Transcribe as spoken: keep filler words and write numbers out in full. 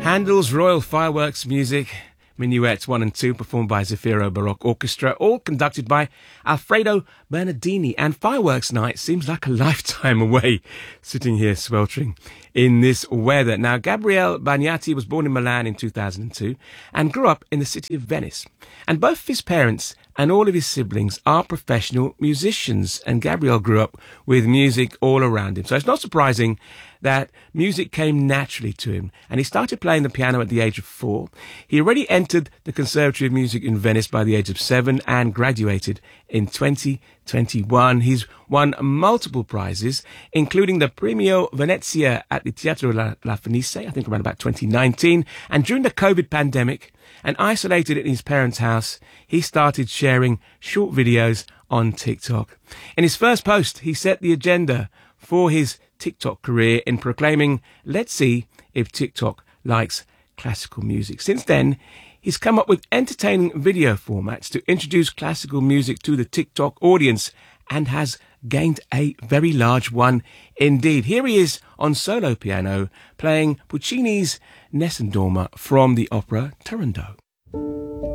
Handel's Royal Fireworks Music, Minuets one and two, performed by Zafiro Baroque Orchestra, all conducted by Alfredo Bernardini. And Fireworks Night seems like a lifetime away, sitting here sweltering in this weather. Now, Gabriele Bagnati was born in Milan in two thousand two and grew up in the city of Venice. And both his parents and all of his siblings are professional musicians. And Gabriele grew up with music all around him. So it's not surprising that music came naturally to him. And he started playing the piano at the age of four. He already entered the Conservatory of Music in Venice by the age of seven and graduated in twenty twenty-one. He's won multiple prizes, including the Premio Venezia at the Teatro La, La Fenice, I think around about twenty nineteen. And during the COVID pandemic, and isolated in his parents' house, he started sharing short videos on TikTok. In his first post, he set the agenda for his TikTok career in proclaiming, "Let's see if TikTok likes classical music." Since then, he's come up with entertaining video formats to introduce classical music to the TikTok audience and has gained a very large one indeed. Here he is on solo piano playing Puccini's Nessun Dorma from the opera Turandot.